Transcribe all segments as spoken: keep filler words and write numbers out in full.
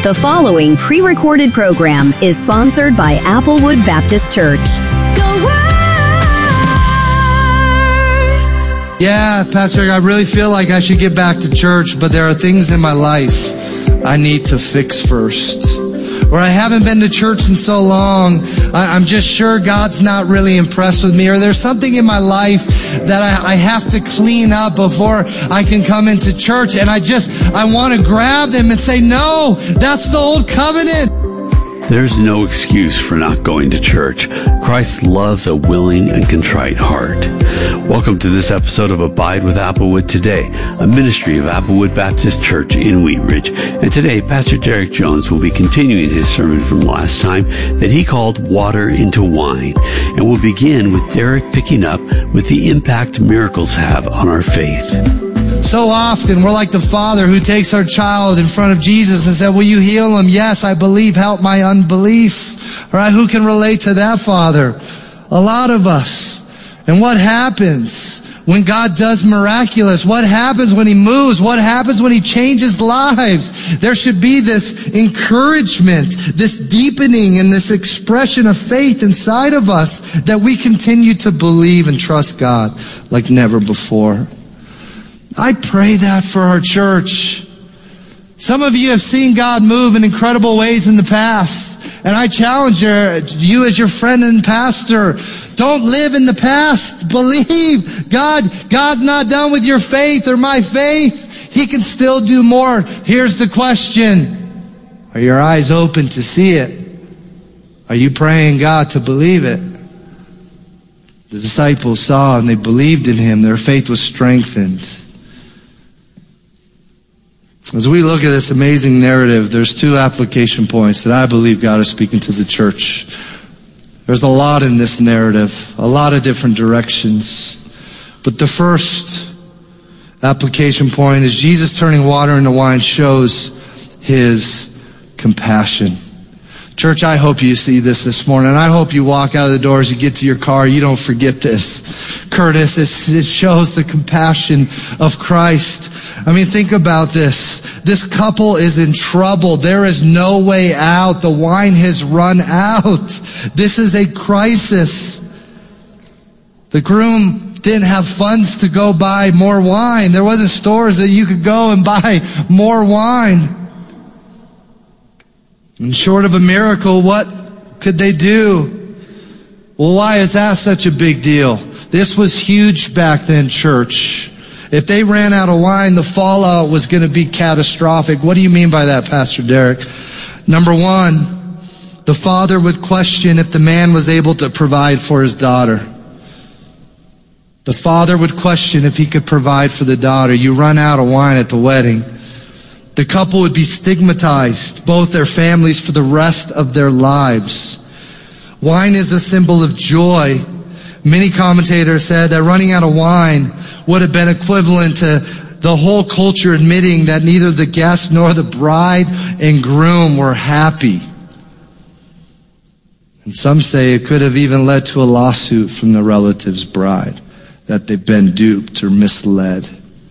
The following pre-recorded program is sponsored by Applewood Baptist Church. Go Word! Yeah, Pastor, I really feel like I should get back to church, but there are things in my life I need to fix first. Or I haven't been to church in so long, I'm just sure God's not really impressed with me. Or there's something in my life that I, I have to clean up before I can come into church. And I just, I want to grab them and say, no, that's the old covenant. There's no excuse for not going to church. Christ loves a willing and contrite heart. Welcome to this episode of Abide with Applewood Today, a ministry of Applewood Baptist Church in Wheat Ridge. And today, Pastor Derek Jones will be continuing his sermon from last time that he called Water into Wine. And we'll begin with Derek picking up with the impact miracles have on our faith. So often, we're like the father who takes our child in front of Jesus and said, will you heal him? Yes, I believe. Help my unbelief. All right, who can relate to that father? A lot of us. And what happens when God does miraculous? What happens when he moves? What happens when he changes lives? There should be this encouragement, this deepening, and this expression of faith inside of us that we continue to believe and trust God like never before. I pray that for our church. Some of you have seen God move in incredible ways in the past. And I challenge you as your friend and pastor, don't live in the past. Believe God. God's not done with your faith or my faith. He can still do more. Here's the question. Are your eyes open to see it? Are you praying God to believe it? The disciples saw and they believed in him. Their faith was strengthened. As we look at this amazing narrative, there's two application points that I believe God is speaking to the church. There's a lot in this narrative, a lot of different directions. But the first application point is Jesus turning water into wine shows his compassion. Church, I hope you see this this morning. I hope you walk out of the doors, you get to your car, you don't forget this. Curtis, it shows the compassion of Christ. I mean, think about this. This couple is in trouble. There is no way out. The wine has run out. This is a crisis. The groom didn't have funds to go buy more wine. There wasn't stores that you could go and buy more wine. And short of a miracle, what could they do? Well, why is that such a big deal? This was huge back then, church. If they ran out of wine, the fallout was going to be catastrophic. What do you mean by that, Pastor Derek? Number one, the father would question if the man was able to provide for his daughter. The father would question if he could provide for the daughter. You run out of wine at the wedding. The couple would be stigmatized, both their families, for the rest of their lives. Wine is a symbol of joy. Many commentators said that running out of wine would have been equivalent to the whole culture admitting that neither the guest nor the bride and groom were happy. And some say it could have even led to a lawsuit from the relative's bride, that they've been duped or misled.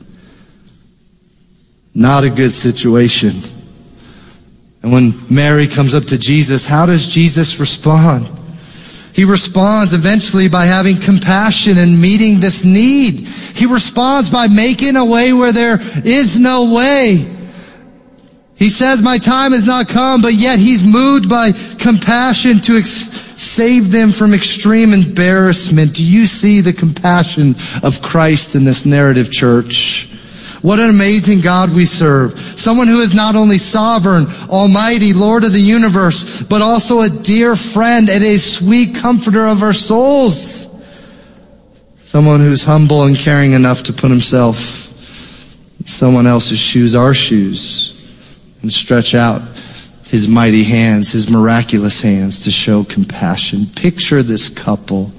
Not a good situation. And when Mary comes up to Jesus, how does Jesus respond? He responds eventually by having compassion and meeting this need. He responds by making a way where there is no way. He says, my time has not come, but yet he's moved by compassion to ex- save them from extreme embarrassment. Do you see the compassion of Christ in this narrative, church? What an amazing God we serve. Someone who is not only sovereign, almighty, Lord of the universe, but also a dear friend and a sweet comforter of our souls. Someone who's humble and caring enough to put himself in someone else's shoes, our shoes, and stretch out his mighty hands, his miraculous hands to show compassion. Picture this couple.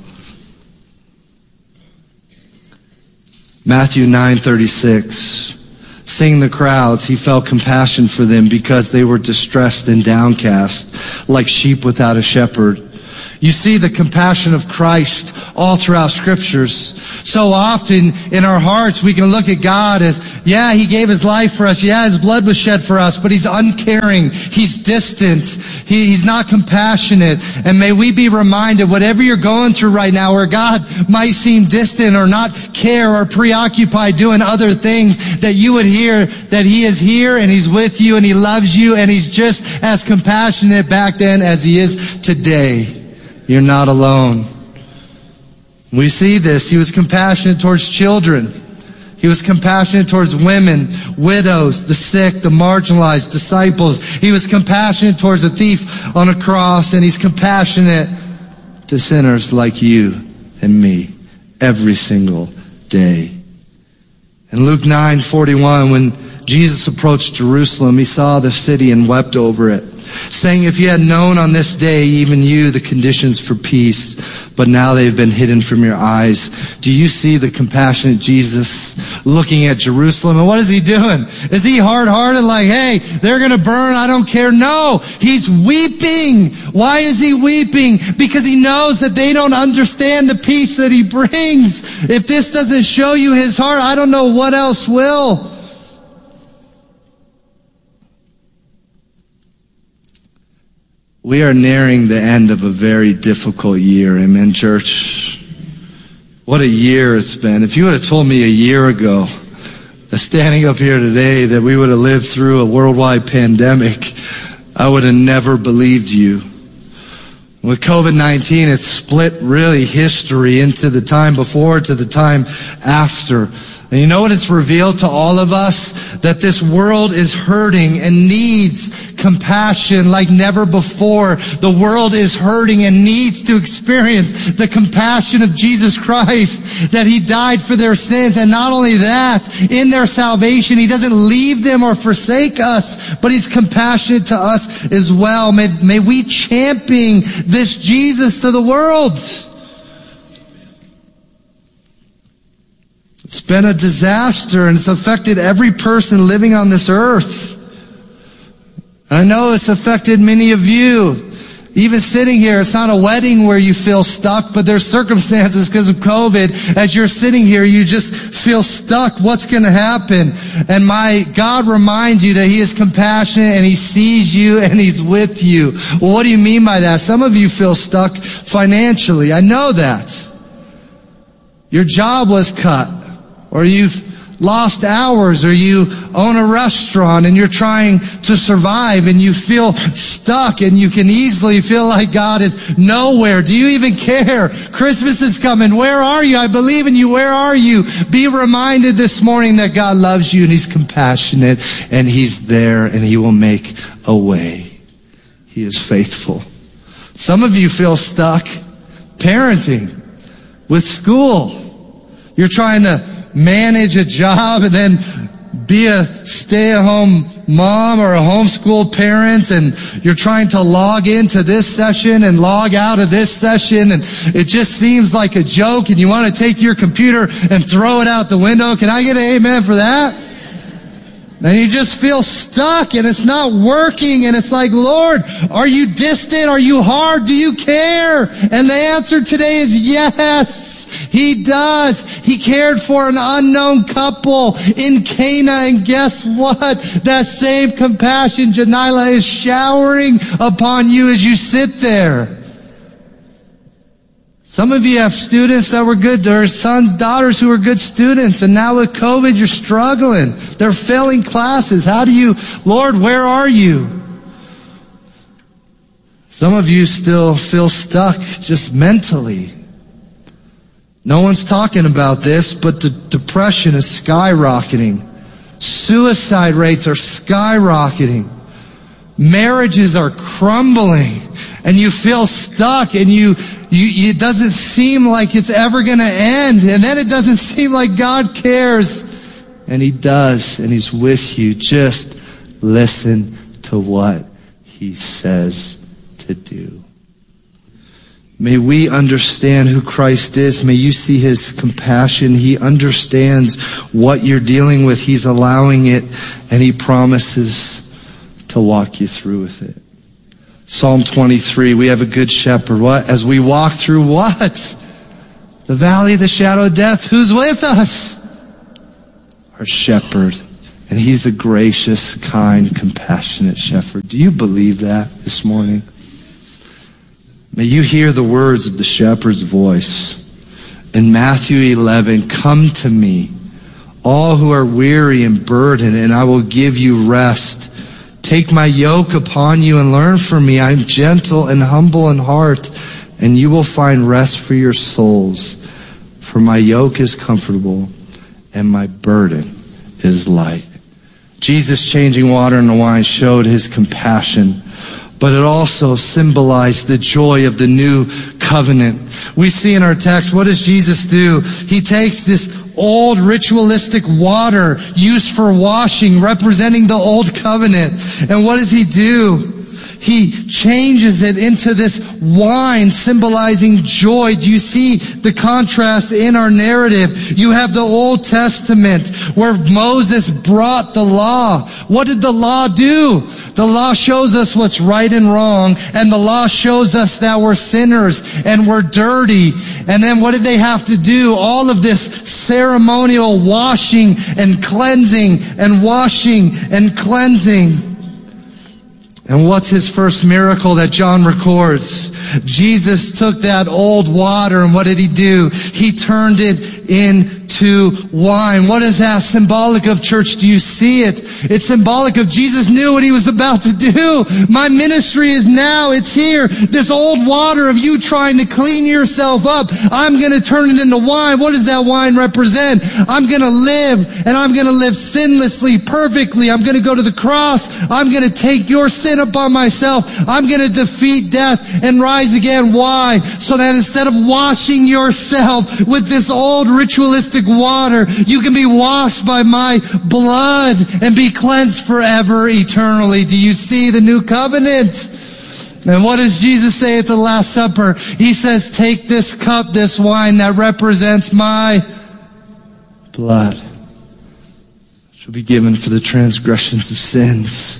Matthew nine thirty-six. Seeing the crowds, he felt compassion for them because they were distressed and downcast, like sheep without a shepherd. You see the compassion of Christ all throughout scriptures. So often in our hearts, we can look at God as, yeah, he gave his life for us. Yeah, his blood was shed for us, but he's uncaring. He's distant. He, he's not compassionate. And may we be reminded, whatever you're going through right now, where God might seem distant or not care or preoccupied doing other things, that you would hear that he is here and he's with you and he loves you and he's just as compassionate back then as he is today. You're not alone. We see this. He was compassionate towards children. He was compassionate towards women, widows, the sick, the marginalized, disciples. He was compassionate towards a thief on a cross, and he's compassionate to sinners like you and me every single day. In Luke nine forty-one, when Jesus approached Jerusalem, he saw the city and wept over it, saying, if you had known on this day, even you, the conditions for peace, but now they've been hidden from your eyes. Do you see the compassionate Jesus looking at Jerusalem? And what is he doing? Is he hard-hearted like, hey, they're going to burn, I don't care? No, he's weeping. Why is he weeping? Because he knows that they don't understand the peace that he brings. If this doesn't show you his heart, I don't know what else will. We are nearing the end of a very difficult year. Amen, church? What a year it's been. If you would have told me a year ago, standing up here today, that we would have lived through a worldwide pandemic, I would have never believed you. With covid nineteen, it's split really history into the time before to the time after. And you know what it's revealed to all of us? That this world is hurting and needs compassion like never before. The world is hurting and needs to experience the compassion of Jesus Christ, that he died for their sins. And not only that, in their salvation, he doesn't leave them or forsake us, but he's compassionate to us as well. May, may we champion this Jesus to the world. It's been a disaster, and it's affected every person living on this earth. I know it's affected many of you. Even sitting here, it's not a wedding where you feel stuck, but there's circumstances because of COVID. As you're sitting here, you just feel stuck. What's going to happen? And my God remind you that he is compassionate and he sees you and he's with you. Well, what do you mean by that? Some of you feel stuck financially. I know that. Your job was cut, or you've lost hours, or you own a restaurant and you're trying to survive and you feel stuck and you can easily feel like God is nowhere. Do you even care? Christmas is coming. Where are you? I believe in you. Where are you? Be reminded this morning that God loves you and he's compassionate and he's there and he will make a way. He is faithful. Some of you feel stuck parenting with school. You're trying to manage a job and then be a stay-at-home mom or a homeschool parent, and you're trying to log into this session and log out of this session, and it just seems like a joke, and you want to take your computer and throw it out the window. Can I get an amen for that? And you just feel stuck and it's not working, and it's like, Lord, are you distant? Are you hard? Do you care? And the answer today is yes, he does. He cared for an unknown couple in Cana, and guess what? That same compassion, Janila, is showering upon you as you sit there. Some of you have students that were good, or sons, daughters who were good students, and now with COVID, you're struggling. They're failing classes. How do you, Lord, where are you? Some of you still feel stuck just mentally. No one's talking about this, but the depression is skyrocketing. Suicide rates are skyrocketing. Marriages are crumbling, and you feel stuck, and you You, it doesn't seem like it's ever going to end. And then it doesn't seem like God cares. And he does. And he's with you. Just listen to what he says to do. May we understand who Christ is. May you see his compassion. He understands what you're dealing with. He's allowing it. And he promises to walk you through with it. Psalm twenty-three, we have a good shepherd. What? As we walk through what? The valley of the shadow of death. Who's with us? Our shepherd. And he's a gracious, kind, compassionate shepherd. Do you believe that this morning? May you hear the words of the shepherd's voice. In Matthew eleven, come to me, all who are weary and burdened, and I will give you rest. Take my yoke upon you and learn from me. I am gentle and humble in heart, and you will find rest for your souls. For my yoke is comfortable, and my burden is light. Jesus changing water into wine showed his compassion, but it also symbolized the joy of the new covenant. We see in our text, what does Jesus do? He takes this old ritualistic water used for washing, representing the old covenant. And what does he do? He changes it into this wine symbolizing joy. Do you see the contrast in our narrative? You have the Old Testament where Moses brought the law. What did the law do? The law shows us what's right and wrong, and the law shows us that we're sinners and we're dirty. And then what did they have to do? All of this ceremonial washing and cleansing and washing and cleansing. And what's his first miracle that John records? Jesus took that old water, and what did he do? He turned it into wine. What is that symbolic of, church? Do you see it? It's symbolic of Jesus knew what he was about to do. My ministry is now. It's here. This old water of you trying to clean yourself up, I'm going to turn it into wine. What does that wine represent? I'm going to live, and I'm going to live sinlessly, perfectly. I'm going to go to the cross. I'm going to take your sin upon myself. I'm going to defeat death and rise again. Why? So that instead of washing yourself with this old ritualistic water, you can be washed by my blood and be cleansed forever, eternally. Do you see the new covenant? And what does Jesus say at the Last Supper? He says, take this cup, this wine that represents my blood, which will be given for the transgressions of sins.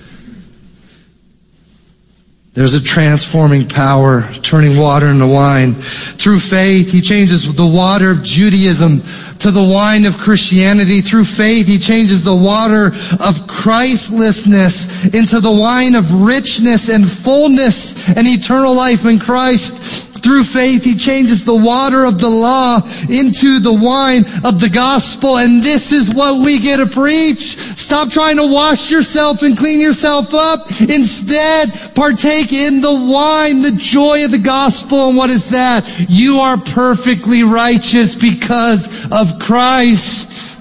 There's a transforming power, turning water into wine. Through faith, he changes the water of Judaism to the wine of Christianity. Through faith, he changes the water of Christlessness into the wine of richness and fullness and eternal life in Christ. Through faith, he changes the water of the law into the wine of the gospel. And this is what we get to preach. Stop trying to wash yourself and clean yourself up. Instead, partake in the wine, the joy of the gospel. And what is that? You are perfectly righteous because of Christ.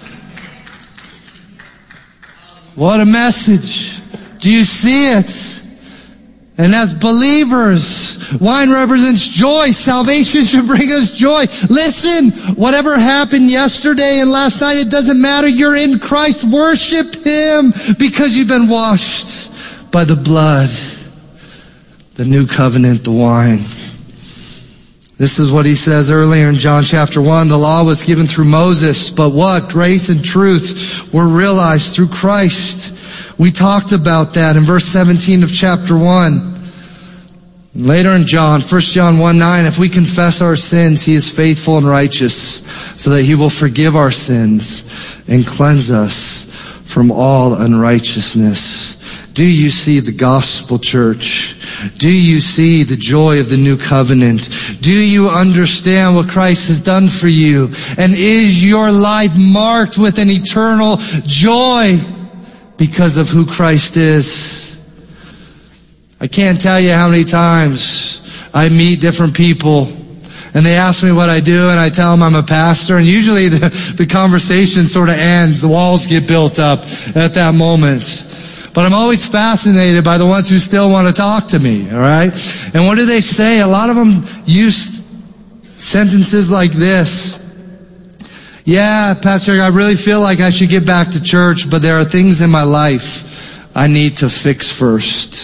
What a message. Do you see it? And as believers, wine represents joy. Salvation should bring us joy. Listen, whatever happened yesterday and last night, it doesn't matter. You're in Christ. Worship him because you've been washed by the blood, the new covenant, the wine. This is what he says earlier in John chapter one. The law was given through Moses, but what? Grace and truth were realized through Christ. We talked about that in verse seventeen of chapter one. Later in John, First John one nine, if we confess our sins, he is faithful and righteous so that he will forgive our sins and cleanse us from all unrighteousness. Do you see the gospel, church? Do you see the joy of the new covenant? Do you understand what Christ has done for you? And is your life marked with an eternal joy because of who Christ is? I can't tell you how many times I meet different people and they ask me what I do, and I tell them I'm a pastor, and usually the, the conversation sort of ends. The walls get built up at that moment. But I'm always fascinated by the ones who still want to talk to me, all right? And what do they say? A lot of them use sentences like this. Yeah, Pastor, I really feel like I should get back to church, but there are things in my life I need to fix first.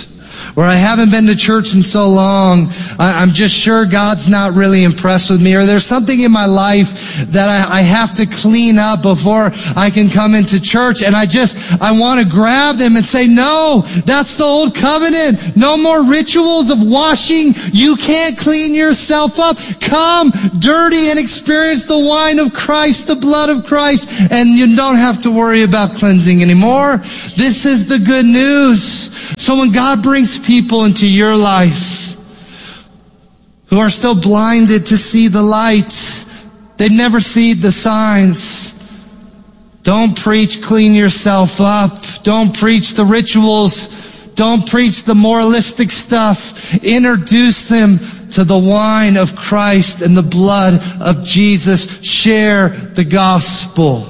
Or I haven't been to church in so long, I'm just sure God's not really impressed with me. Or there's something in my life that I, I have to clean up before I can come into church. And I just, I want to grab them and say, no, that's the old covenant. No more rituals of washing. You can't clean yourself up. Come dirty and experience the wine of Christ, the blood of Christ, and you don't have to worry about cleansing anymore. This is the good news. So when God brings people into your life who are still blinded to see the light, they've never seen the signs, don't preach clean yourself up. Don't preach the rituals. Don't preach the moralistic stuff. Introduce them to the wine of Christ and the blood of Jesus. Share the gospel.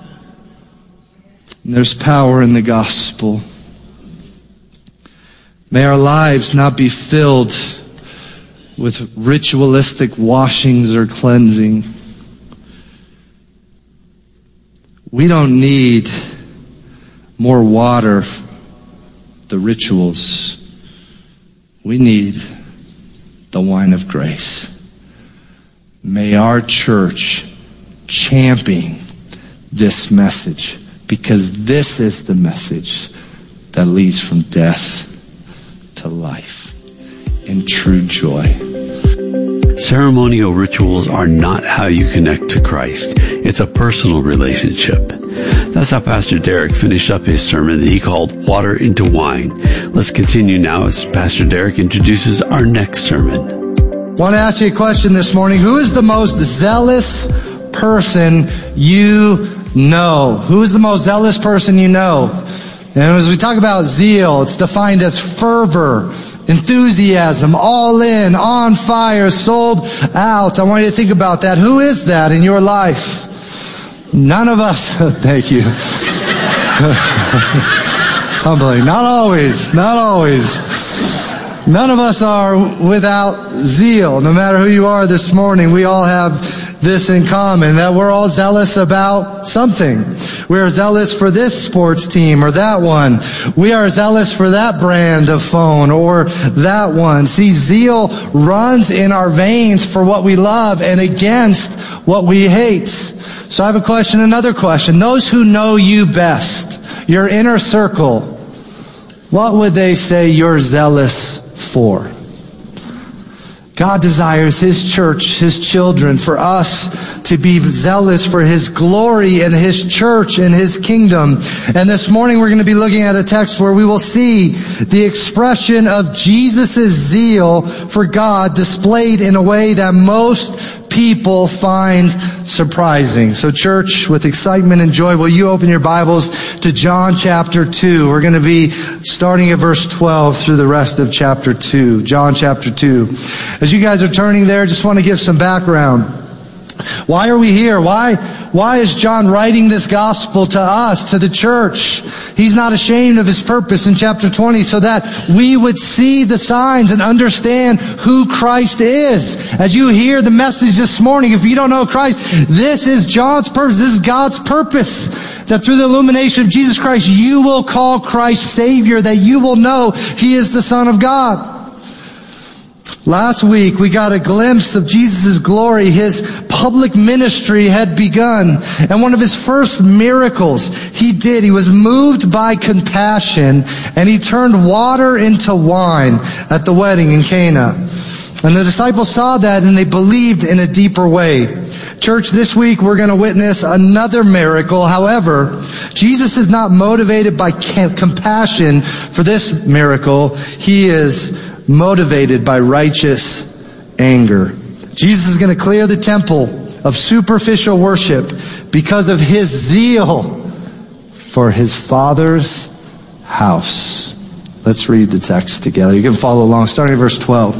And there's power in the gospel. May our lives not be filled with ritualistic washings or cleansing. We don't need more water, the rituals. We need the wine of grace. May our church champion this message, because this is the message that leads from death to life and true joy. Ceremonial rituals are not how you connect to Christ. It's a personal relationship. That's how Pastor Derek finished up his sermon that he called Water into Wine. Let's continue now as Pastor Derek introduces our next sermon. I want to ask you a question this morning. Who is the most zealous person you know? Who is the most zealous person you know? And as we talk about zeal, it's defined as fervor, enthusiasm, all in, on fire, sold out. I want you to think about that. Who is that in your life? None of us. Thank you. It's humbling. Not always. Not always. None of us are without zeal. No matter who you are this morning, we all have this in common, that we're all zealous about something. We are zealous for this sports team or that one. We are zealous for that brand of phone or that one. See, zeal runs in our veins for what we love and against what we hate. So I have a question, another question. Those who know you best, your inner circle, what would they say you're zealous for? God desires His church, His children, for us to be zealous for His glory and His church and His kingdom. And this morning we're going to be looking at a text where we will see the expression of Jesus' zeal for God displayed in a way that most people find surprising. So church, with excitement and joy, will you open your Bibles to John chapter two. We're going to be starting at verse twelve through the rest of chapter two. John chapter two. As you guys are turning there, just want to give some background. Why are we here? Why, why is John writing this gospel to us, to the church? He's not ashamed of his purpose in chapter twenty so that we would see the signs and understand who Christ is. As you hear the message this morning, if you don't know Christ, this is John's purpose. This is God's purpose. That through the illumination of Jesus Christ, you will call Christ Savior, that you will know He is the Son of God. Last week, we got a glimpse of Jesus' glory. His public ministry had begun. And one of His first miracles He did, He was moved by compassion, and He turned water into wine at the wedding in Cana. And the disciples saw that, and they believed in a deeper way. Church, this week we're going to witness another miracle. However, Jesus is not motivated by compassion for this miracle. He is motivated by righteous anger. Jesus is going to clear the temple of superficial worship because of His zeal for His Father's house. Let's read the text together. You can follow along, starting at verse twelve.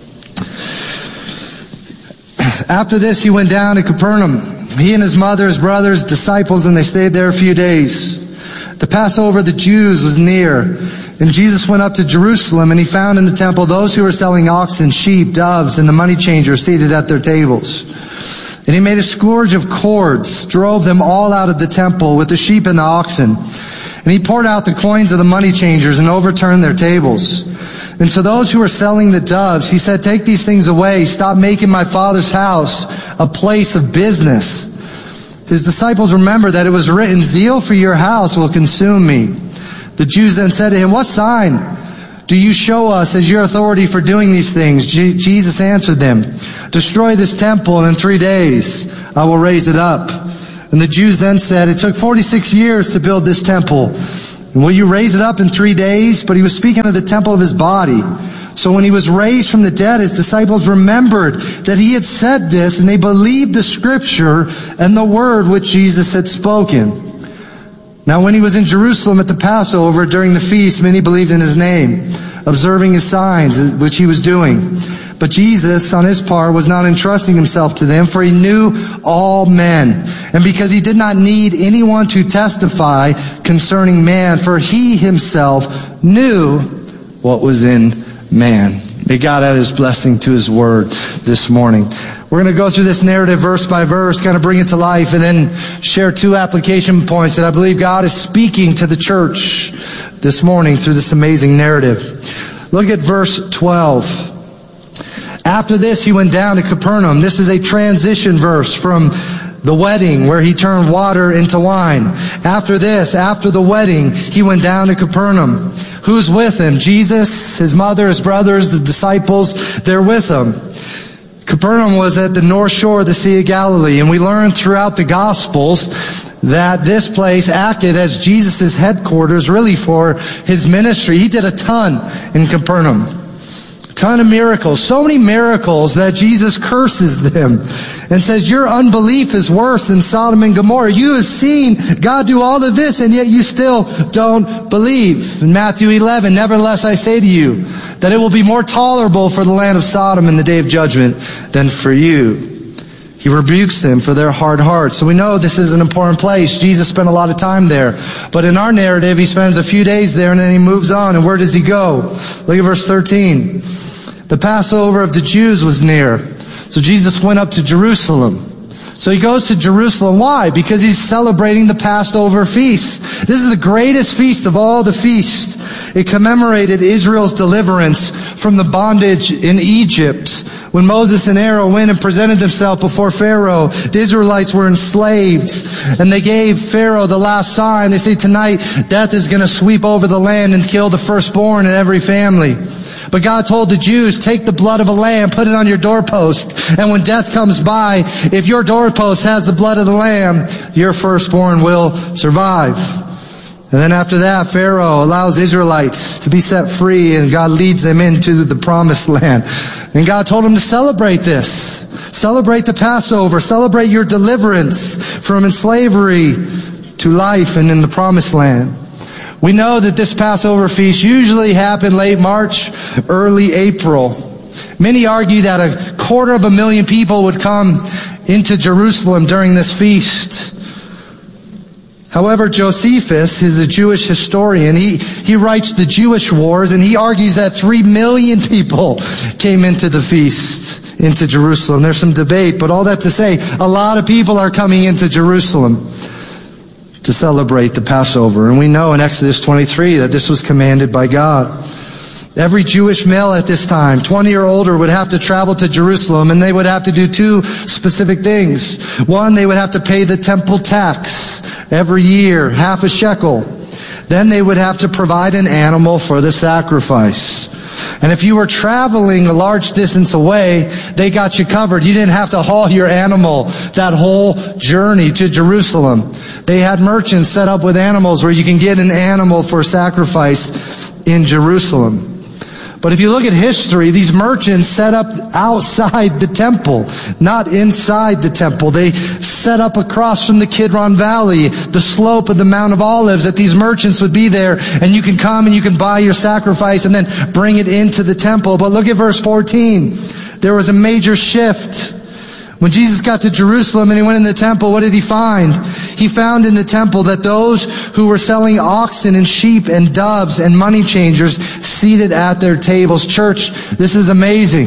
After this, He went down to Capernaum, He and His mother, His brothers, disciples, and they stayed there a few days. The Passover of the Jews was near. And Jesus went up to Jerusalem, and He found in the temple those who were selling oxen, sheep, doves, and the money changers seated at their tables. And He made a scourge of cords, drove them all out of the temple with the sheep and the oxen. And He poured out the coins of the money changers and overturned their tables. And to those who were selling the doves, he said, take these things away. Stop making my Father's house a place of business. His disciples remembered that it was written, zeal for your house will consume me. The Jews then said to him, what sign do you show us as your authority for doing these things? Je- Jesus answered them, destroy this temple, and in three days I will raise it up. And the Jews then said, it took forty-six years to build this temple. And will you raise it up in three days? But he was speaking of the temple of his body. So when he was raised from the dead, his disciples remembered that he had said this, and they believed the scripture and the word which Jesus had spoken. Now when he was in Jerusalem at the Passover during the feast, many believed in his name, observing his signs which he was doing. But Jesus, on his part, was not entrusting himself to them, for he knew all men. And because he did not need anyone to testify concerning man, for he himself knew what was in man. May God add his blessing to his word this morning. We're going to go through this narrative verse by verse, kind of bring it to life, and then share two application points that I believe God is speaking to the church this morning through this amazing narrative. Look at verse twelve. After this, he went down to Capernaum. This is a transition verse from the wedding where he turned water into wine. After this, after the wedding, he went down to Capernaum. Who's with him? Jesus, his mother, his brothers, the disciples, they're with him. Capernaum was at the north shore of the Sea of Galilee, and we learn throughout the Gospels that this place acted as Jesus' headquarters really for his ministry. He did a ton in Capernaum. A ton of miracles. So many miracles that Jesus curses them and says, your unbelief is worse than Sodom and Gomorrah. You have seen God do all of this, and yet you still don't believe. In Matthew eleven, nevertheless I say to you, that it will be more tolerable for the land of Sodom in the day of judgment than for you. He rebukes them for their hard hearts. So we know this is an important place. Jesus spent a lot of time there. But in our narrative, he spends a few days there and then he moves on. And where does he go? Look at verse thirteen. The Passover of the Jews was near. So Jesus went up to Jerusalem. So he goes to Jerusalem. Why? Because he's celebrating the Passover feast. This is the greatest feast of all the feasts. It commemorated Israel's deliverance from the bondage in Egypt. When Moses and Aaron went and presented themselves before Pharaoh, the Israelites were enslaved. And they gave Pharaoh the last sign. They say, tonight death is going to sweep over the land and kill the firstborn in every family. But God told the Jews, take the blood of a lamb, put it on your doorpost. And when death comes by, if your doorpost has the blood of the lamb, your firstborn will survive. And then after that, Pharaoh allows Israelites to be set free, and God leads them into the promised land. And God told them to celebrate this. Celebrate the Passover. Celebrate your deliverance from slavery to life and in the promised land. We know that this Passover feast usually happened late March, early April. Many argue that a quarter of a million people would come into Jerusalem during this feast. However, Josephus is a Jewish historian. He, he writes the Jewish Wars, and he argues that three million people came into the feast, into Jerusalem. There's some debate, but all that to say, a lot of people are coming into Jerusalem to celebrate the Passover. And we know in Exodus twenty-three that this was commanded by God. Every Jewish male at this time, twenty or older, would have to travel to Jerusalem, and they would have to do two specific things. One, they would have to pay the temple tax every year, half a shekel. Then they would have to provide an animal for the sacrifice. And if you were traveling a large distance away, they got you covered. You didn't have to haul your animal that whole journey to Jerusalem. They had merchants set up with animals where you can get an animal for sacrifice in Jerusalem. But if you look at history, these merchants set up outside the temple, not inside the temple. They set up across from the Kidron Valley, the slope of the Mount of Olives, that these merchants would be there, and you can come and you can buy your sacrifice and then bring it into the temple. But look at verse fourteen. There was a major shift. When Jesus got to Jerusalem and he went in the temple, what did he find? He found in the temple that those who were selling oxen and sheep and doves and money changers seated at their tables. Church, this is amazing.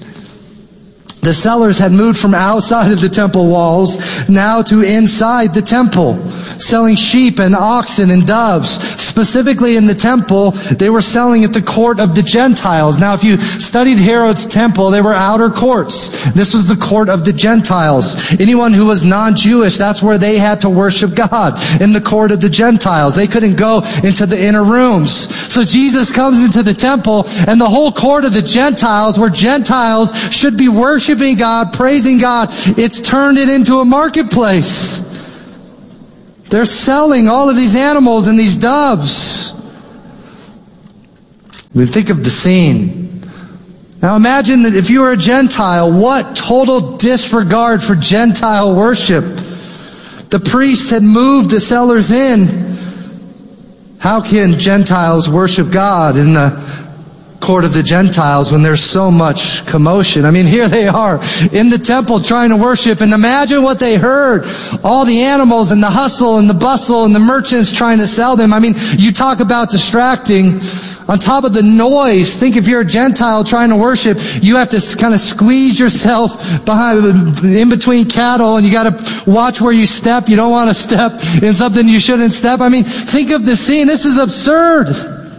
The sellers had moved from outside of the temple walls now to inside the temple. selling sheep and oxen and doves. Specifically in the temple, they were selling at the court of the Gentiles. Now, if you studied Herod's temple, they were outer courts. This was the court of the Gentiles. Anyone who was non-Jewish, that's where they had to worship God, in the court of the Gentiles. They couldn't go into the inner rooms. So Jesus comes into the temple, and the whole court of the Gentiles, where Gentiles should be worshiping God, praising God, it's turned it into a marketplace. They're selling all of these animals and these doves. I mean, think of the scene. Now imagine that if you were a Gentile, what total disregard for Gentile worship. The priest had moved the sellers in. How can Gentiles worship God in the court of the Gentiles when there's so much commotion? I mean, here they are in the temple trying to worship, and imagine what they heard. All the animals and the hustle and the bustle and the merchants trying to sell them. I mean, you talk about distracting. On top of the noise, think if you're a Gentile trying to worship, you have to kind of squeeze yourself behind, in between cattle, and you got to watch where you step. You don't want to step in something you shouldn't step. I mean, think of the scene. This is absurd.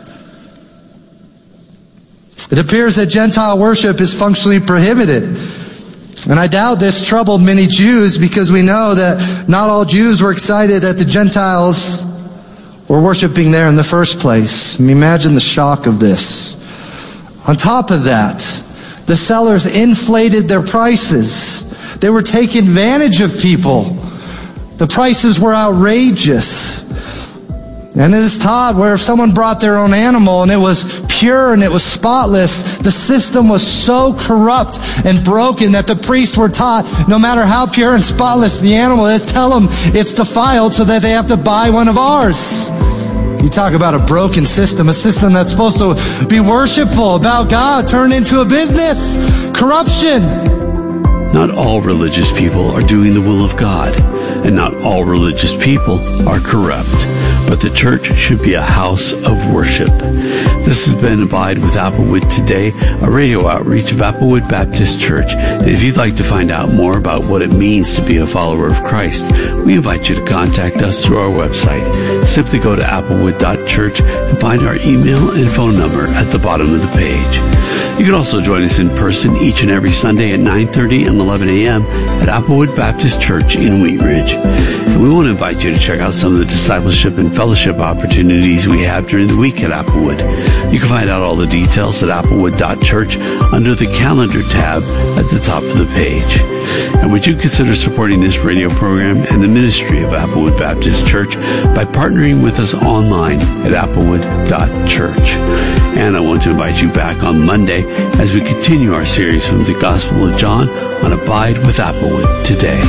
It appears that Gentile worship is functionally prohibited. And I doubt this troubled many Jews, because we know that not all Jews were excited that the Gentiles were worshiping there in the first place. I mean, imagine the shock of this. On top of that, the sellers inflated their prices. They were taking advantage of people. The prices were outrageous. And it is taught where if someone brought their own animal and it was pure and it was spotless, the system was so corrupt and broken that the priests were taught, no matter how pure and spotless the animal is, tell them it's defiled so that they have to buy one of ours. You talk about a broken system, a system that's supposed to be worshipful, about God, turned into a business. Corruption. Not all religious people are doing the will of God, and not all religious people are corrupt. But the church should be a house of worship. This has been Abide with Applewood today, a radio outreach of Applewood Baptist Church. And if you'd like to find out more about what it means to be a follower of Christ, we invite you to contact us through our website. Simply go to applewood dot church and find our email and phone number at the bottom of the page. You can also join us in person each and every Sunday at nine thirty and eleven a.m. at Applewood Baptist Church in Wheat Ridge. And we want to invite you to check out some of the discipleship and fellowship opportunities we have during the week at Applewood. You can find out all the details at applewood dot church under the calendar tab at the top of the page. And would you consider supporting this radio program and the ministry of Applewood Baptist Church by partnering with us online at applewood dot church? And I want to invite you back on Monday as we continue our series from the Gospel of John on Abide with Applewood today.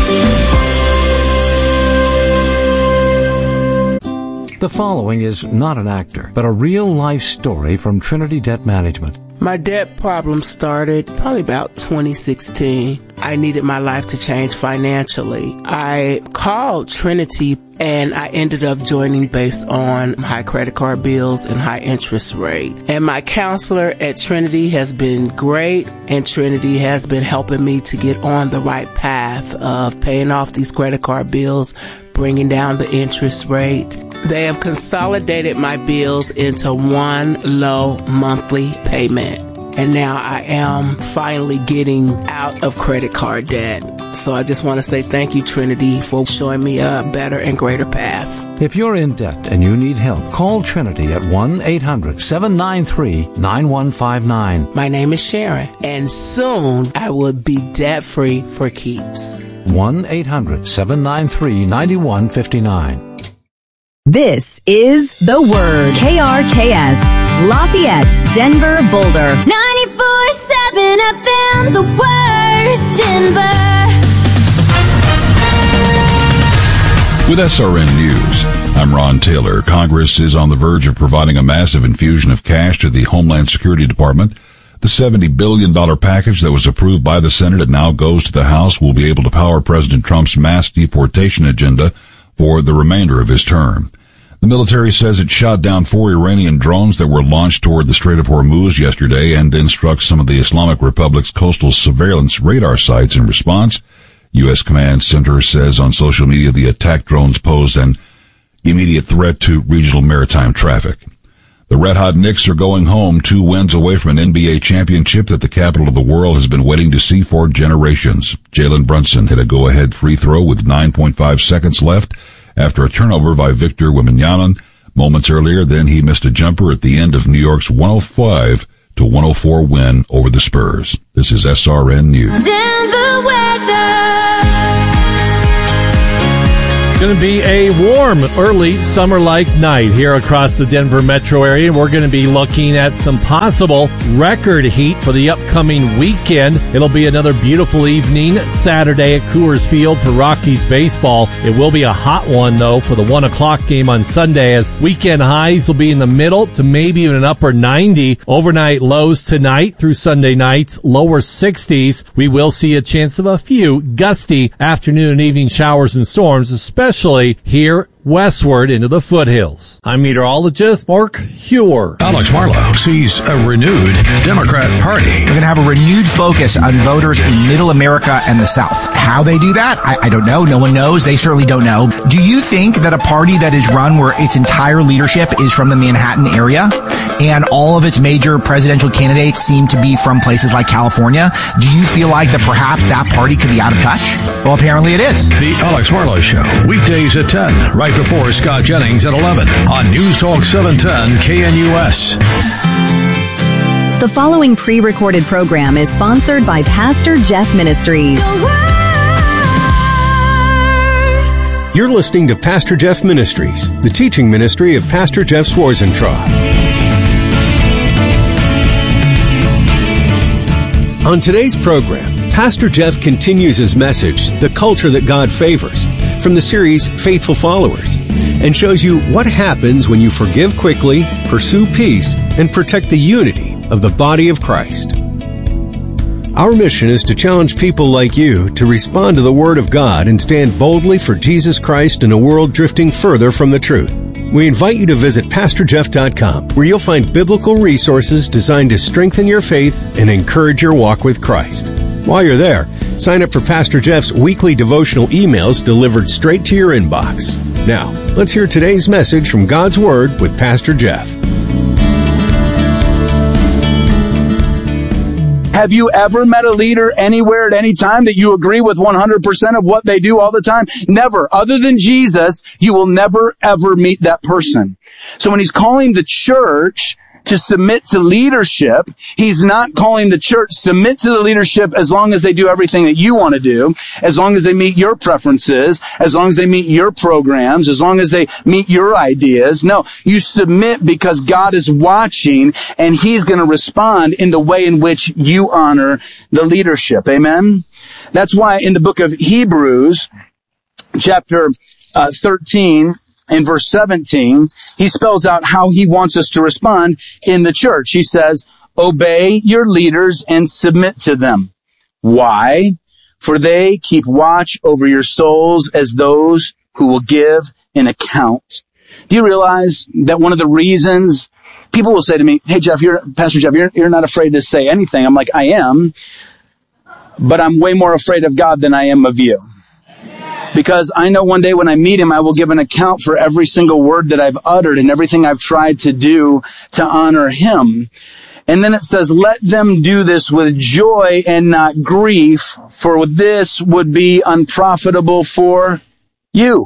The following is not an actor, but a real-life story from Trinity Debt Management. My debt problem started probably about twenty sixteen. I needed my life to change financially. I called Trinity and I ended up joining based on high credit card bills and high interest rate. And my counselor at Trinity has been great, and Trinity has been helping me to get on the right path of paying off these credit card bills, bringing down the interest rate. They have consolidated my bills into one low monthly payment. And now I am finally getting out of credit card debt. So I just want to say thank you, Trinity, for showing me a better and greater path. If you're in debt and you need help, call Trinity at one eight hundred seven nine three nine one five nine. My name is Sharon, and soon I will be debt-free for keeps. one eight hundred seven nine three nine one five nine. This is The Word. K R K S, Lafayette, Denver, Boulder. ninety-four seven F M, The Word, Denver. With S R N News, I'm Ron Taylor. Congress is on the verge of providing a massive infusion of cash to the Homeland Security Department. The seventy billion dollars package that was approved by the Senate and now goes to the House will be able to power President Trump's mass deportation agenda for the remainder of his term. The military says it shot down four Iranian drones that were launched toward the Strait of Hormuz yesterday and then struck some of the Islamic Republic's coastal surveillance radar sites in response. U S Command Center says on social media the attack drones pose an immediate threat to regional maritime traffic. The Red Hot Knicks are going home, two wins away from an N B A championship that the capital of the world has been waiting to see for generations. Jalen Brunson hit a go-ahead free throw with nine point five seconds left after a turnover by Victor Wembanyama. Moments earlier, then he missed a jumper at the end of New York's one oh five to one oh four win over the Spurs. This is S R N News. Denver weather. Going to be a warm, early summer-like night here across the Denver metro area. And we're going to be looking at some possible record heat for the upcoming weekend. It'll be another beautiful evening Saturday at Coors Field for Rockies baseball. It will be a hot one, though, for the one o'clock game on Sunday, as weekend highs will be in the middle to maybe even an upper ninety. Overnight lows tonight through Sunday nights, lower sixties. We will see a chance of a few gusty afternoon and evening showers and storms, especially Especially here westward into the foothills. I'm meteorologist Mark Huer. Alex Marlowe sees a renewed Democrat Party. We're going to have a renewed focus on voters in Middle America and the South. How they do that, I, I don't know. No one knows. They certainly don't know. Do you think that a party that is run where its entire leadership is from the Manhattan area and all of its major presidential candidates seem to be from places like California, do you feel like that perhaps that party could be out of touch? Well, apparently it is. The Alex Marlowe Show, weekdays at ten, right before Scott Jennings at eleven on News Talk seven ten K N U S. The following pre-recorded program is sponsored by Pastor Jeff Ministries. You're listening to Pastor Jeff Ministries, the teaching ministry of Pastor Jeff Schwarzentraub. On today's program, Pastor Jeff continues his message, The Culture That God Favors, from the series Faithful Followers, and shows you what happens when you forgive quickly, pursue peace, and protect the unity of the body of Christ. Our mission is to challenge people like you to respond to the Word of God and stand boldly for Jesus Christ in a world drifting further from the truth. We invite you to visit pastor jeff dot com, where you'll find biblical resources designed to strengthen your faith and encourage your walk with Christ. While you're there, sign up for Pastor Jeff's weekly devotional emails delivered straight to your inbox. Now, let's hear today's message from God's Word with Pastor Jeff. Have you ever met a leader anywhere at any time that you agree with one hundred percent of what they do all the time? Never. Other than Jesus, you will never, ever meet that person. So when he's calling the church to submit to leadership, he's not calling the church submit to the leadership as long as they do everything that you want to do, as long as they meet your preferences, as long as they meet your programs, as long as they meet your ideas. No, you submit because God is watching and he's going to respond in the way in which you honor the leadership. Amen? That's why in the book of Hebrews, chapter uh, thirteen, in verse seventeen, he spells out how he wants us to respond in the church. He says, obey your leaders and submit to them. Why? For they keep watch over your souls as those who will give an account. Do you realize that one of the reasons people will say to me, hey, Jeff, you're, Pastor Jeff, you're, you're not afraid to say anything. I'm like, I am, but I'm way more afraid of God than I am of you. Because I know one day when I meet him, I will give an account for every single word that I've uttered and everything I've tried to do to honor him. And then it says, let them do this with joy and not grief, for this would be unprofitable for you.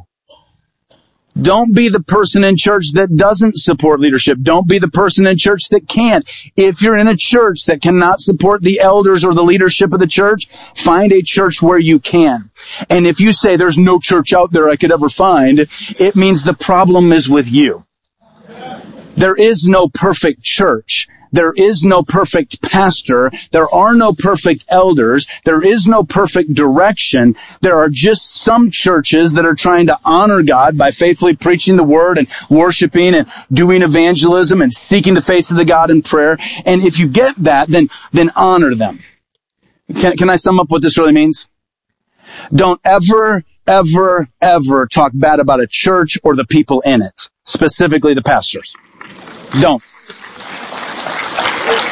Don't be the person in church that doesn't support leadership. Don't be the person in church that can't. If you're in a church that cannot support the elders or the leadership of the church, find a church where you can. And if you say there's no church out there I could ever find, it means the problem is with you. There is no perfect church. There is no perfect pastor. There are no perfect elders. There is no perfect direction. There are just some churches that are trying to honor God by faithfully preaching the word and worshiping and doing evangelism and seeking the face of the God in prayer. And if you get that, then, then honor them. Can, can I sum up what this really means? Don't ever, ever, ever talk bad about a church or the people in it, specifically the pastors. Don't.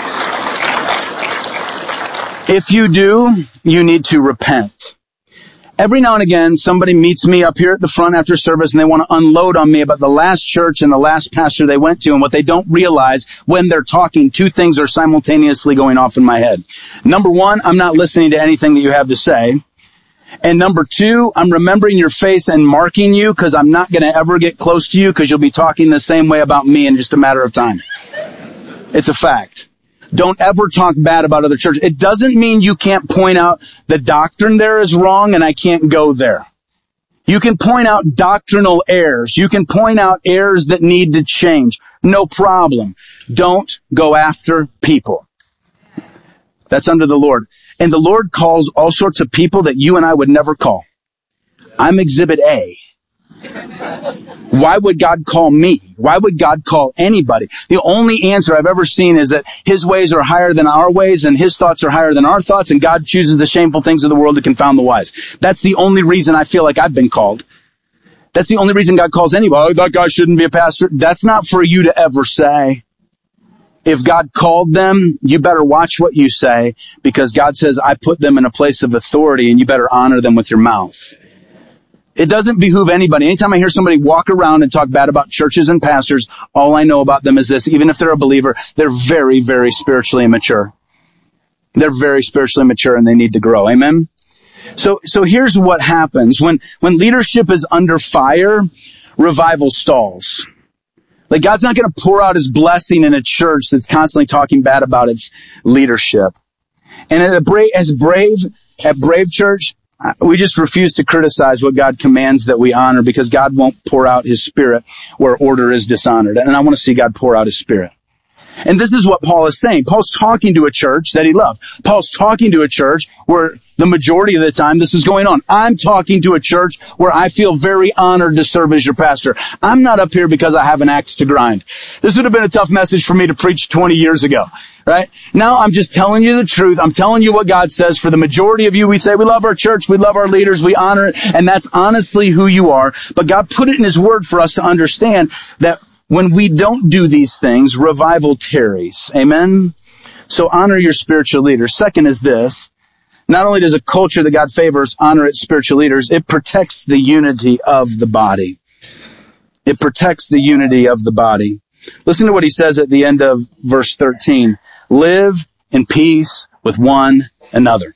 If you do, you need to repent. Every now and again, somebody meets me up here at the front after service and they want to unload on me about the last church and the last pastor they went to, and what they don't realize when they're talking, two things are simultaneously going off in my head. Number one, I'm not listening to anything that you have to say. And number two, I'm remembering your face and marking you because I'm not going to ever get close to you because you'll be talking the same way about me in just a matter of time. It's a fact. Don't ever talk bad about other churches. It doesn't mean you can't point out the doctrine there is wrong and I can't go there. You can point out doctrinal errors. You can point out errors that need to change. No problem. Don't go after people. That's under the Lord. And the Lord calls all sorts of people that you and I would never call. I'm exhibit A. Why would God call me? Why would God call anybody? The only answer I've ever seen is that his ways are higher than our ways and his thoughts are higher than our thoughts, and God chooses the shameful things of the world to confound the wise. That's the only reason I feel like I've been called. That's the only reason God calls anybody. Oh, that guy shouldn't be a pastor. That's not for you to ever say. If God called them, you better watch what you say, because God says, I put them in a place of authority and you better honor them with your mouth. It doesn't behoove anybody. Anytime I hear somebody walk around and talk bad about churches and pastors, all I know about them is this: even if they're a believer, they're very, very spiritually immature. They're very spiritually mature and they need to grow. Amen? So, so here's what happens. When, when leadership is under fire, revival stalls. Like, God's not going to pour out his blessing in a church that's constantly talking bad about its leadership. And at a brave, as brave, at Brave Church, we just refuse to criticize what God commands that we honor, because God won't pour out his spirit where order is dishonored. And I want to see God pour out his spirit. And this is what Paul is saying. Paul's talking to a church that he loved. Paul's talking to a church where the majority of the time this is going on. I'm talking to a church where I feel very honored to serve as your pastor. I'm not up here because I have an axe to grind. This would have been a tough message for me to preach twenty years ago, right? Now I'm just telling you the truth. I'm telling you what God says. For the majority of you, we say we love our church, we love our leaders, we honor it, and that's honestly who you are. But God put it in his word for us to understand that when we don't do these things, revival tarries. Amen? So honor your spiritual leaders. Second is this. Not only does a culture that God favors honor its spiritual leaders, it protects the unity of the body. It protects the unity of the body. Listen to what he says at the end of verse thirteen. Live in peace with one another.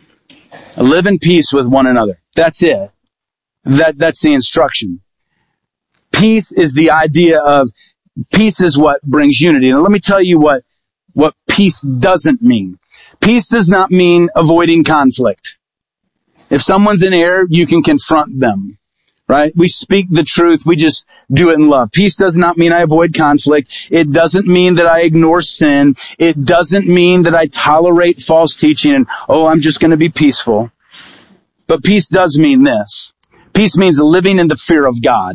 Live in peace with one another. That's it. That, that's the instruction. Peace is the idea of, peace is what brings unity. And let me tell you what, what peace doesn't mean. Peace does not mean avoiding conflict. If someone's in error, you can confront them, right? We speak the truth. We just do it in love. Peace does not mean I avoid conflict. It doesn't mean that I ignore sin. It doesn't mean that I tolerate false teaching and, oh, I'm just going to be peaceful. But peace does mean this. Peace means living in the fear of God.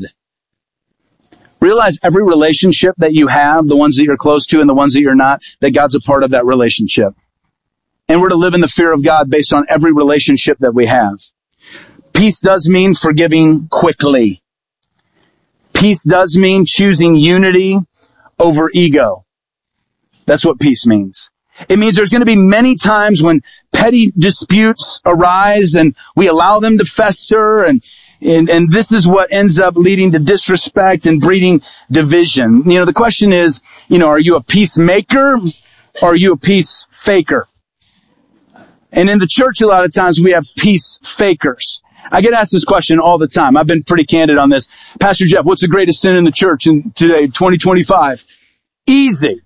Realize every relationship that you have, the ones that you're close to and the ones that you're not, that God's a part of that relationship. And we're to live in the fear of God based on every relationship that we have. Peace does mean forgiving quickly. Peace does mean choosing unity over ego. That's what peace means. It means there's going to be many times when petty disputes arise and we allow them to fester, and And, and this is what ends up leading to disrespect and breeding division. You know, the question is, you know, are you a peacemaker or are you a peace faker? And in the church, a lot of times we have peace fakers. I get asked this question all the time. I've been pretty candid on this. Pastor Jeff, what's the greatest sin in the church in today, twenty twenty-five? Easy.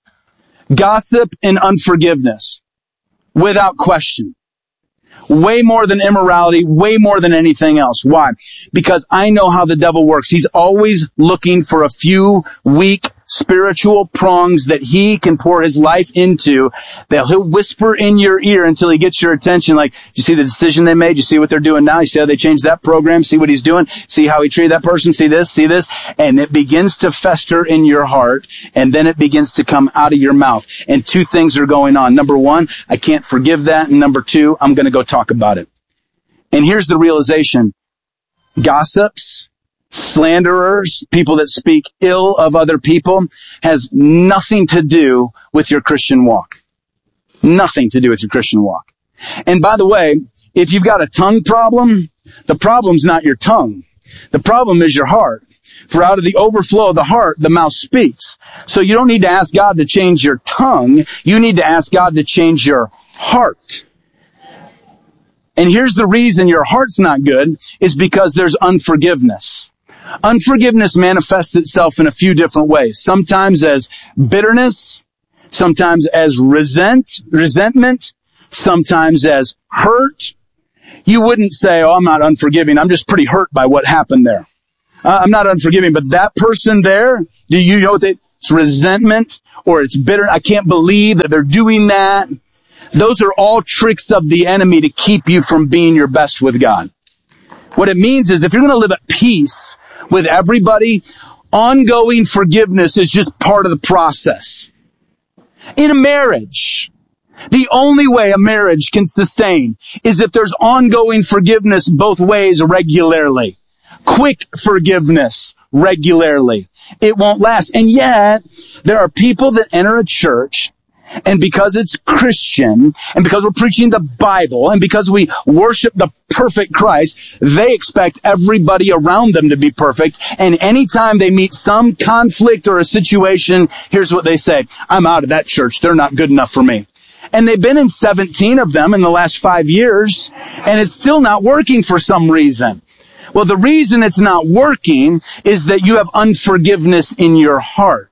Gossip and unforgiveness. Without question. Way more than immorality, way more than anything else. Why? Because I know how the devil works. He's always looking for a few weak spiritual prongs that he can pour his life into, that he'll whisper in your ear until he gets your attention. Like, you see the decision they made? You see what they're doing now? You see how they changed that program? See what he's doing? See how he treated that person? See this? See this? And it begins to fester in your heart, and then it begins to come out of your mouth. And two things are going on. Number one, I can't forgive that. And number two, I'm going to go talk about it. And here's the realization. Gossips, slanderers, people that speak ill of other people, has nothing to do with your Christian walk. Nothing to do with your Christian walk. And by the way, if you've got a tongue problem, the problem's not your tongue. The problem is your heart. For out of the overflow of the heart, the mouth speaks. So you don't need to ask God to change your tongue. You need to ask God to change your heart. And here's the reason your heart's not good is because there's unforgiveness. Unforgiveness manifests itself in a few different ways. Sometimes as bitterness, sometimes as resent, resentment, sometimes as hurt. You wouldn't say, oh, I'm not unforgiving. I'm just pretty hurt by what happened there. Uh, I'm not unforgiving, but that person there, do you know that it's resentment or it's bitter? I can't believe that they're doing that. Those are all tricks of the enemy to keep you from being your best with God. What it means is if you're going to live at peace with everybody, ongoing forgiveness is just part of the process. In a marriage, the only way a marriage can sustain is if there's ongoing forgiveness both ways regularly. Quick forgiveness regularly. It won't last. And yet, there are people that enter a church, and because it's Christian, and because we're preaching the Bible, and because we worship the perfect Christ, they expect everybody around them to be perfect. And anytime they meet some conflict or a situation, here's what they say: I'm out of that church. They're not good enough for me. And they've been in seventeen of them in the last five years, and it's still not working for some reason. Well, the reason it's not working is that you have unforgiveness in your heart.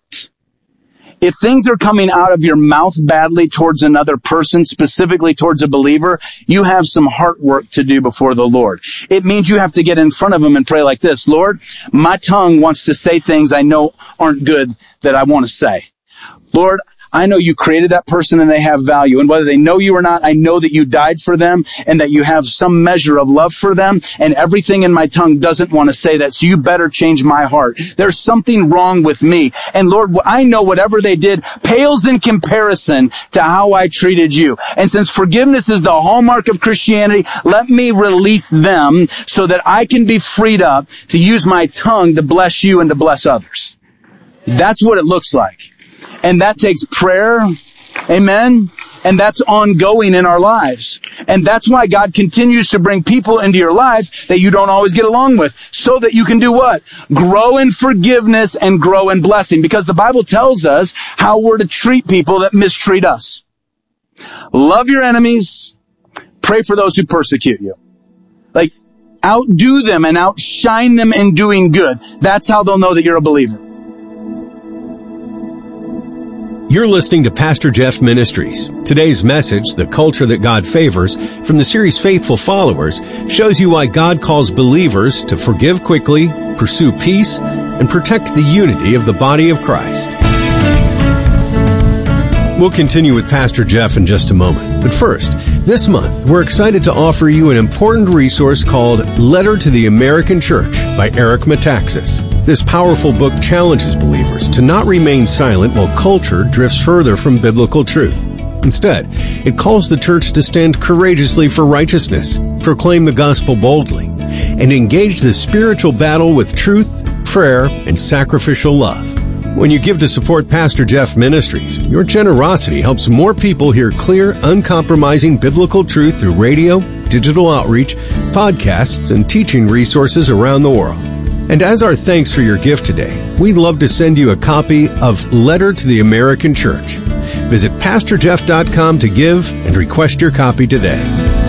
If things are coming out of your mouth badly towards another person, specifically towards a believer, you have some heart work to do before the Lord. It means you have to get in front of him and pray like this: Lord, my tongue wants to say things I know aren't good that I want to say. Lord, I know you created that person and they have value. And whether they know you or not, I know that you died for them and that you have some measure of love for them. And everything in my tongue doesn't want to say that. So you better change my heart. There's something wrong with me. And Lord, I know whatever they did pales in comparison to how I treated you. And since forgiveness is the hallmark of Christianity, let me release them so that I can be freed up to use my tongue to bless you and to bless others. That's what it looks like. And that takes prayer. Amen. And that's ongoing in our lives. And that's why God continues to bring people into your life that you don't always get along with, so that you can do what? Grow in forgiveness and grow in blessing. Because the Bible tells us how we're to treat people that mistreat us. Love your enemies. Pray for those who persecute you. Like, outdo them and outshine them in doing good. That's how they'll know that you're a believer. You're listening to Pastor Jeff Ministries. Today's message, The Culture That God Favors, from the series Faithful Followers, shows you why God calls believers to forgive quickly, pursue peace, and protect the unity of the body of Christ. We'll continue with Pastor Jeff in just a moment. But first, this month, we're excited to offer you an important resource called Letter to the American Church by Eric Metaxas. This powerful book challenges believers to not remain silent while culture drifts further from biblical truth. Instead, it calls the church to stand courageously for righteousness, proclaim the gospel boldly, and engage the spiritual battle with truth, prayer, and sacrificial love. When you give to support Pastor Jeff Ministries, your generosity helps more people hear clear, uncompromising biblical truth through radio, digital outreach, podcasts, and teaching resources around the world. And as our thanks for your gift today, we'd love to send you a copy of Letter to the American Church. Visit pastor jeff dot com to give and request your copy today.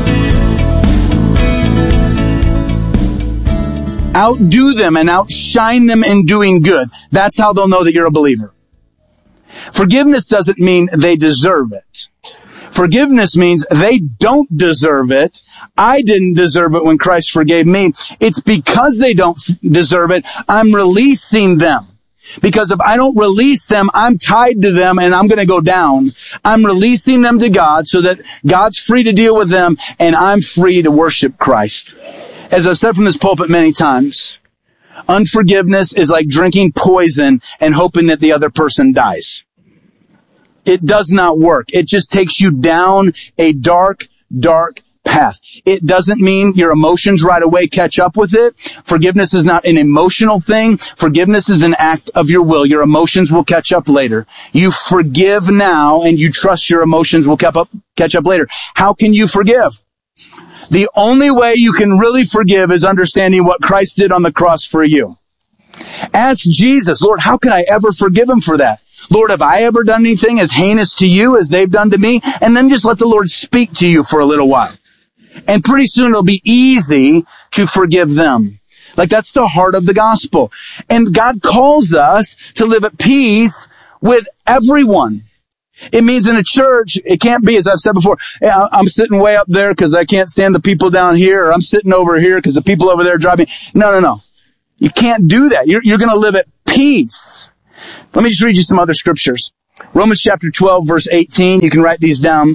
Outdo them and outshine them in doing good. That's how they'll know that you're a believer. Forgiveness doesn't mean they deserve it. Forgiveness means they don't deserve it. I didn't deserve it when Christ forgave me. It's because they don't deserve it, I'm releasing them. Because if I don't release them, I'm tied to them and I'm going to go down. I'm releasing them to God so that God's free to deal with them and I'm free to worship Christ. As I've said from this pulpit many times, unforgiveness is like drinking poison and hoping that the other person dies. It does not work. It just takes you down a dark, dark path. It doesn't mean your emotions right away catch up with it. Forgiveness is not an emotional thing. Forgiveness is an act of your will. Your emotions will catch up later. You forgive now and you trust your emotions will catch up, catch up later. How can you forgive? The only way you can really forgive is understanding what Christ did on the cross for you. Ask Jesus, Lord, how can I ever forgive him for that? Lord, have I ever done anything as heinous to you as they've done to me? And then just let the Lord speak to you for a little while. And pretty soon it'll be easy to forgive them. Like, that's the heart of the gospel. And God calls us to live at peace with everyone. It means in a church, it can't be, as I've said before, I'm sitting way up there because I can't stand the people down here, or I'm sitting over here because the people over there drive me. No, no, no. You can't do that. You're, you're going to live at peace. Let me just read you some other scriptures. Romans chapter twelve, verse eighteen. You can write these down.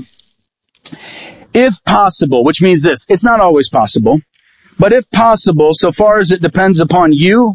If possible, which means this, it's not always possible, but if possible, so far as it depends upon you,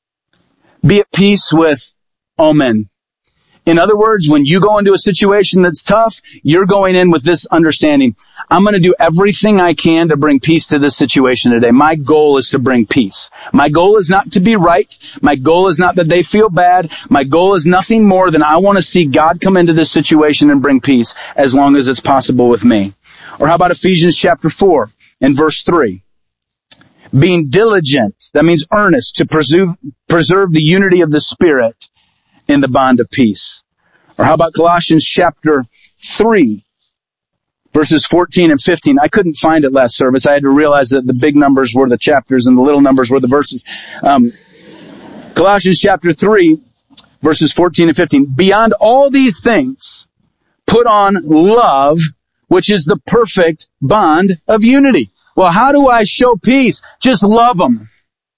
be at peace with all men. In other words, when you go into a situation that's tough, you're going in with this understanding. I'm going to do everything I can to bring peace to this situation today. My goal is to bring peace. My goal is not to be right. My goal is not that they feel bad. My goal is nothing more than I want to see God come into this situation and bring peace as long as it's possible with me. Or how about Ephesians chapter four and verse three? Being diligent, that means earnest, to preserve, preserve the unity of the Spirit in the bond of peace. Or how about Colossians chapter three, verses fourteen and fifteen? I couldn't find it last service. I had to realize that the big numbers were the chapters and the little numbers were the verses. Um, Colossians chapter three, verses fourteen and fifteen. Beyond all these things, put on love, which is the perfect bond of unity. Well, how do I show peace? Just love them.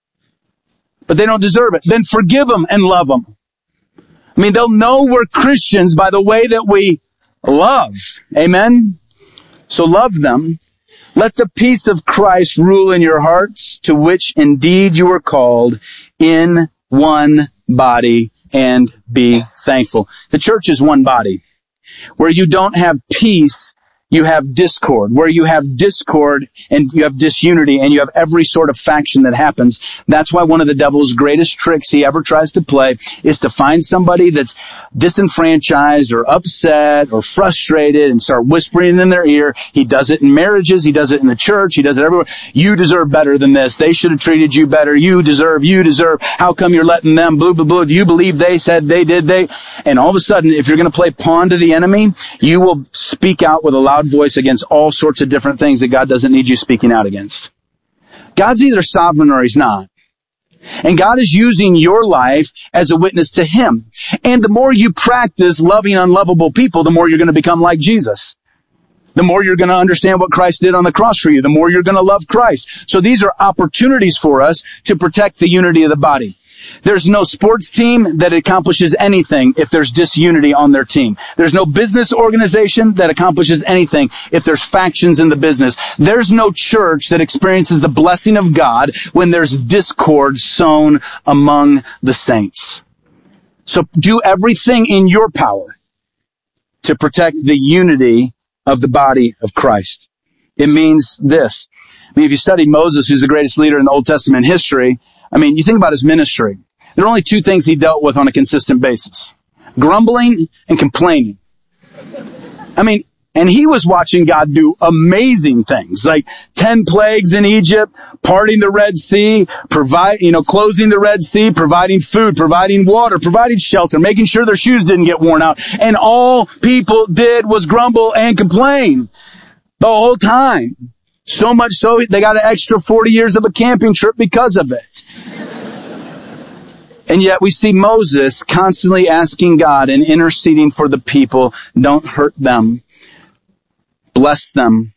But they don't deserve it. Then forgive them and love them. I mean, they'll know we're Christians by the way that we love. Amen? So love them. Let the peace of Christ rule in your hearts, to which indeed you are called, in one body, and be thankful. The church is one body. Where you don't have peace, you have discord. Where you have discord and you have disunity and you have every sort of faction that happens. That's why one of the devil's greatest tricks he ever tries to play is to find somebody that's disenfranchised or upset or frustrated and start whispering in their ear. He does it in marriages. He does it in the church. He does it everywhere. You deserve better than this. They should have treated you better. You deserve, you deserve. How come you're letting them? Blah, blah, blah. Do you believe they said they did they? And all of a sudden, if you're going to play pawn to the enemy, you will speak out with a loud voice against all sorts of different things that God doesn't need you speaking out against. God's either sovereign or he's not. And God is using your life as a witness to him. And the more you practice loving unlovable people, the more you're going to become like Jesus. The more you're going to understand what Christ did on the cross for you, the more you're going to love Christ. So these are opportunities for us to protect the unity of the body. There's no sports team that accomplishes anything if there's disunity on their team. There's no business organization that accomplishes anything if there's factions in the business. There's no church that experiences the blessing of God when there's discord sown among the saints. So do everything in your power to protect the unity of the body of Christ. It means this. I mean, if you study Moses, who's the greatest leader in the Old Testament history, I mean, you think about his ministry. There are only two things he dealt with on a consistent basis. Grumbling and complaining. I mean, and he was watching God do amazing things, like ten plagues in Egypt, parting the Red Sea, provide, you know, closing the Red Sea, providing food, providing water, providing shelter, making sure their shoes didn't get worn out. And all people did was grumble and complain the whole time. So much so, they got an extra forty years of a camping trip because of it. And yet we see Moses constantly asking God and interceding for the people. Don't hurt them. Bless them.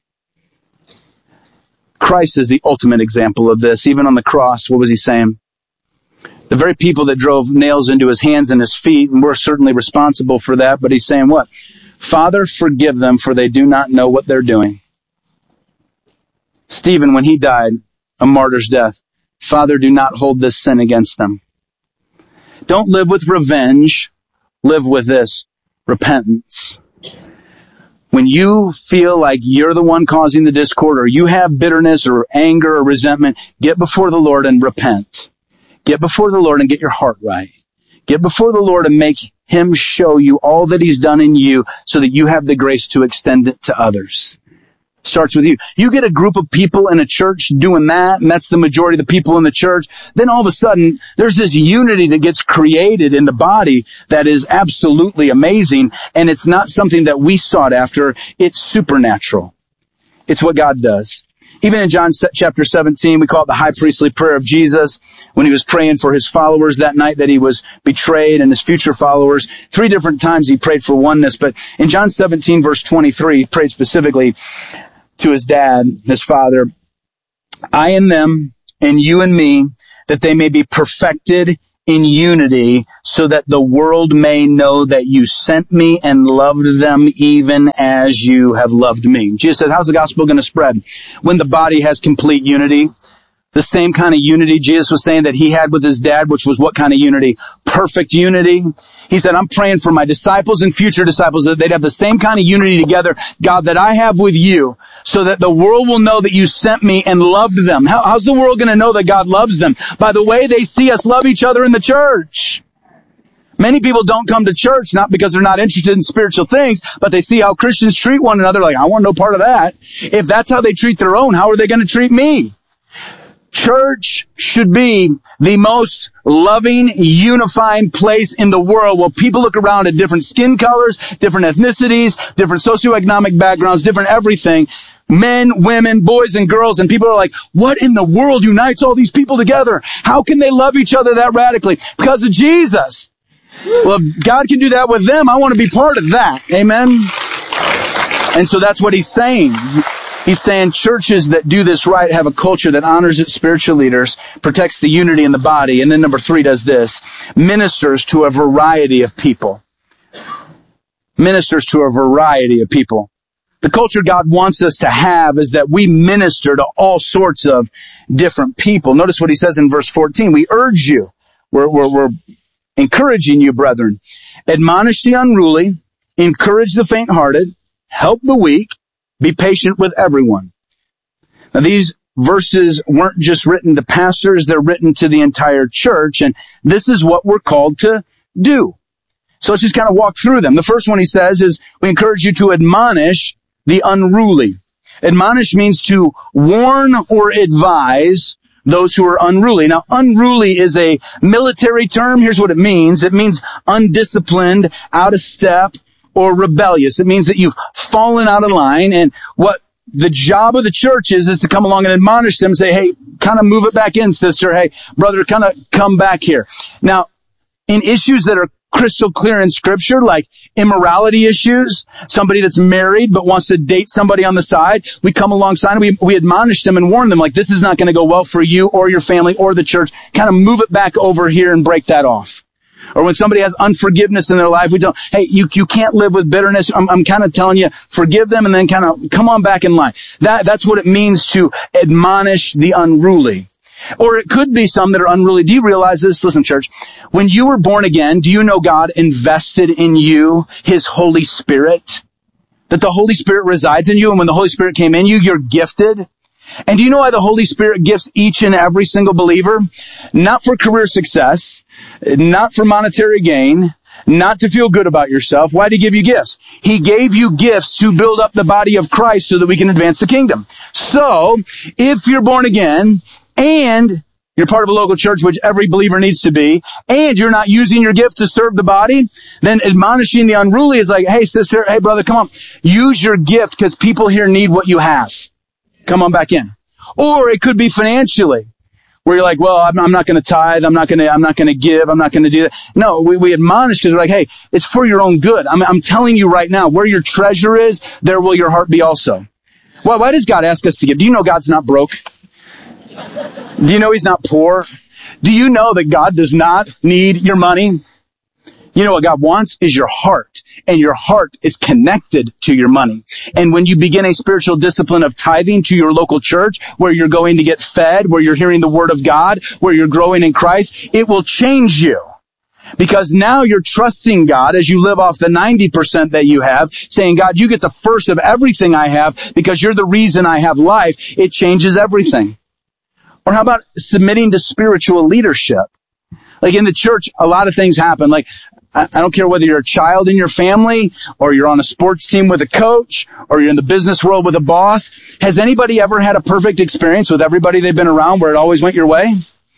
Christ is the ultimate example of this. Even on the cross, what was he saying? The very people that drove nails into his hands and his feet, and we're certainly responsible for that, but he's saying what? Father, forgive them, for they do not know what they're doing. Stephen, when he died, a martyr's death, Father, do not hold this sin against them. Don't live with revenge. Live with this, repentance. When you feel like you're the one causing the discord, or you have bitterness or anger or resentment, get before the Lord and repent. Get before the Lord and get your heart right. Get before the Lord and make him show you all that he's done in you so that you have the grace to extend it to others. Starts with you. You get a group of people in a church doing that, and that's the majority of the people in the church. Then all of a sudden, there's this unity that gets created in the body that is absolutely amazing, and it's not something that we sought after. It's supernatural. It's what God does. Even in John chapter seventeen, we call it the high priestly prayer of Jesus when he was praying for his followers that night that he was betrayed and his future followers. Three different times he prayed for oneness, but in John seventeen verse twenty-three, he prayed specifically to his dad, his father, I and them and you and me, that they may be perfected in unity, so that the world may know that you sent me and loved them even as you have loved me. Jesus said, how's the gospel going to spread? When the body has complete unity. The same kind of unity Jesus was saying that he had with his dad, which was what kind of unity? Perfect unity. He said, I'm praying for my disciples and future disciples that they'd have the same kind of unity together, God, that I have with you, so that the world will know that you sent me and loved them. How, how's the world going to know that God loves them? By the way they see us love each other in the church. Many people don't come to church not because they're not interested in spiritual things, but they see how Christians treat one another like, I want no part of that. If that's how they treat their own, how are they going to treat me? Church should be the most loving, unifying place in the world where people look around at different skin colors, different ethnicities, different socioeconomic backgrounds, different everything. Men, women, boys, and girls, and people are like, what in the world unites all these people together? How can they love each other that radically? Because of Jesus. Well, if God can do that with them, I want to be part of that. Amen? And so that's what he's saying. He's saying churches that do this right have a culture that honors its spiritual leaders, protects the unity in the body, and then number three does this, ministers to a variety of people. Ministers to a variety of people. The culture God wants us to have is that we minister to all sorts of different people. Notice what he says in verse fourteen. We urge you, we're, we're, we're encouraging you, brethren, admonish the unruly, encourage the faint-hearted, help the weak, be patient with everyone. Now, these verses weren't just written to pastors, they're written to the entire church, and this is what we're called to do. So let's just kind of walk through them. The first one he says is, we encourage you to admonish the unruly. Admonish means to warn or advise those who are unruly. Now, unruly is a military term. Here's what it means. It means undisciplined, out of step, or rebellious. It means that you've fallen out of line, and what the job of the church is, is to come along and admonish them and say, hey, kind of move it back in, sister. Hey, brother, kind of come back here. Now, in issues that are crystal clear in scripture, like immorality issues, somebody that's married but wants to date somebody on the side, we come alongside and we, we admonish them and warn them, like, this is not going to go well for you or your family or the church. Kind of move it back over here and break that off. Or when somebody has unforgiveness in their life, we tell, hey, you, you can't live with bitterness. I'm, I'm kind of telling you, forgive them and then kind of come on back in line. That, that's what it means to admonish the unruly. Or it could be some that are unruly. Do you realize this? Listen, church, when you were born again, do you know God invested in you His Holy Spirit? That the Holy Spirit resides in you, and when the Holy Spirit came in you, you're gifted. And do you know why the Holy Spirit gifts each and every single believer? Not for career success, not for monetary gain, not to feel good about yourself. Why did He give you gifts? He gave you gifts to build up the body of Christ so that we can advance the kingdom. So, if you're born again, and you're part of a local church, which every believer needs to be, and you're not using your gift to serve the body, then admonishing the unruly is like, hey sister, hey brother, come on, use your gift because people here need what you have. Come on back in. Or it could be financially, where you're like, well, I'm, I'm not going to tithe, I'm not going to, I'm not going to give, I'm not going to do that. No, we, we admonish because we're like, hey, it's for your own good. I'm, I'm telling you right now, where your treasure is, there will your heart be also. Well, why does God ask us to give? Do you know God's not broke? Do you know He's not poor? Do you know that God does not need your money? You know what God wants is your heart, and your heart is connected to your money. And when you begin a spiritual discipline of tithing to your local church, where you're going to get fed, where you're hearing the Word of God, where you're growing in Christ, it will change you. Because now you're trusting God as you live off the ninety percent that you have, saying, God, you get the first of everything I have because you're the reason I have life. It changes everything. Or how about submitting to spiritual leadership? Like in the church, a lot of things happen. Like I don't care whether you're a child in your family or you're on a sports team with a coach or you're in the business world with a boss. Has anybody ever had a perfect experience with everybody they've been around where it always went your way?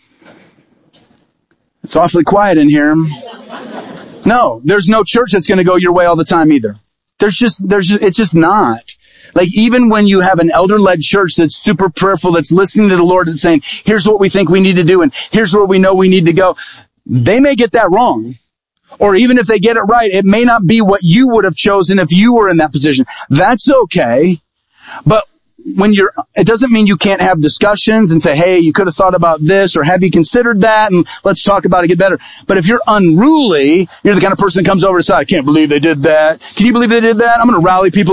It's awfully quiet in here. No, there's no church that's going to go your way all the time either. There's just, there's just, it's just not. Like, even when you have an elder-led church that's super prayerful, that's listening to the Lord and saying, here's what we think we need to do and here's where we know we need to go, they may get that wrong. Or even if they get it right, it may not be what you would have chosen if you were in that position. That's okay. But when you're, it doesn't mean you can't have discussions and say, hey, you could have thought about this, or have you considered that, and let's talk about it, get better. But if you're unruly, you're the kind of person that comes over and says, I can't believe they did that. Can you believe they did that? I'm going to rally people